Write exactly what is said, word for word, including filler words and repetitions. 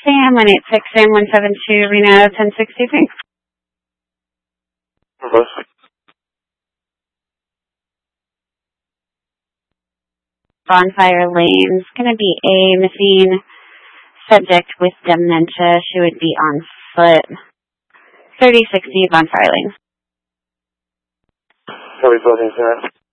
Sam, one eight six, Sam, one seven two, Reno, ten sixty-three. Reverse. Bonfire Lane. It's going to be a missing subject with dementia. She would be on foot. thirty sixty Bonfire Lane. Sorry, building, sir.